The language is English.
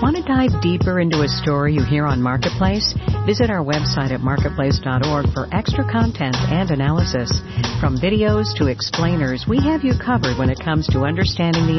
Want to dive deeper into a story you hear on Marketplace? Visit our website at marketplace.org for extra content and analysis. From videos to explainers, we have you covered when it comes to understanding the